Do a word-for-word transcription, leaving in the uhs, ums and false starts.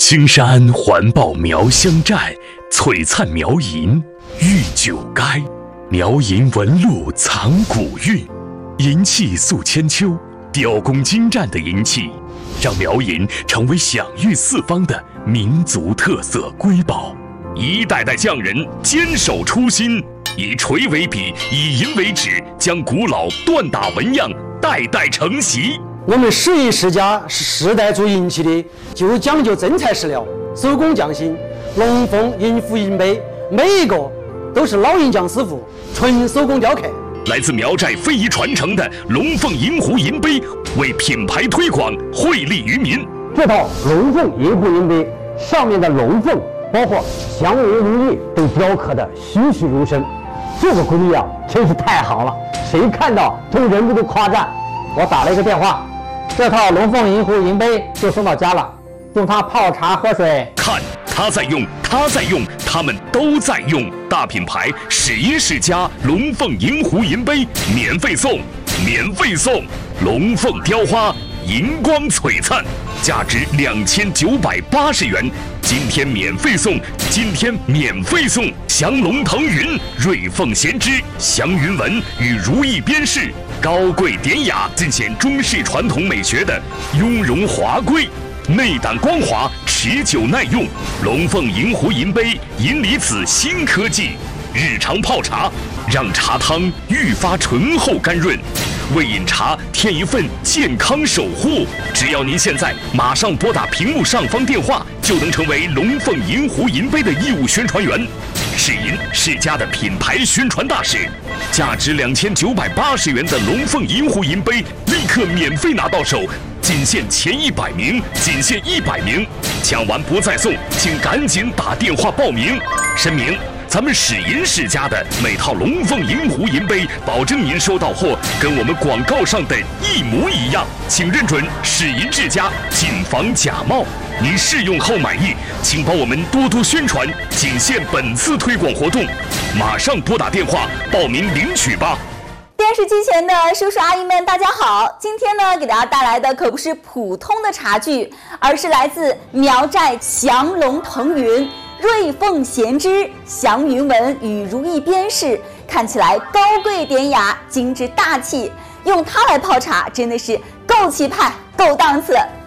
青山环抱苗香寨，璀璨苗银玉九垓。苗银纹路藏古韵，银器塑千秋，雕工精湛的银器，让苗银成为享誉四方的民族特色瑰宝。一代代匠人坚守初心，以锤为笔，以银为纸，将古老锻打纹样代代承袭。 我们十一世家是世代做银器的，就讲究真材实料，手工匠心。龙凤银壶银杯，每一个都是老银匠师傅纯手工雕刻。 来自苗寨非遗传承的龙凤银壶银杯，为品牌推广惠利于民。 这套龙凤银壶银杯上面的龙凤，包括祥云如意，都雕刻的栩栩如生。这个工艺啊，真是太好了，谁看到都忍不住夸赞。我打了一个电话，这套龙凤银壶银杯就送到家了，用它泡茶喝水。 看他在用，他在用，他们都在用。大品牌史一世家龙凤银壶银杯免费送，免费送！龙凤雕花，银光璀璨，价值两千九百八十元。今天免费送，今天免费送！降龙腾云，瑞凤衔枝，祥云纹与如意边饰，高贵典雅，尽显中式传统美学的雍容华贵。内胆光滑，持久耐用。龙凤银壶银杯，银离子新科技，日常泡茶，让茶汤愈发醇厚甘润，为饮茶添一份健康守护。只要您现在马上拨打屏幕上方电话，就能成为龙凤银壶银杯的义务宣传员。世银世家的品牌宣传大使，价值两千九百八十元的龙凤银壶银杯，立刻免费拿到手。仅限前一百名，仅限一百名，抢完不再送，请赶紧打电话报名。声明：咱们史银世家的每套龙凤银壶银杯，保证您收到货跟我们广告上的一模一样，请认准史银世家，谨防假冒。您试用后满意，请帮我们多多宣传，仅限本次推广活动，马上拨打电话报名领取吧。 电视机前的叔叔阿姨们，大家好！今天呢，给大家带来的可不是普通的茶具，而是来自苗寨降龙腾云、瑞凤衔枝、祥云纹与如意边饰，看起来高贵典雅、精致大气，用它来泡茶真的是够气派、够档次。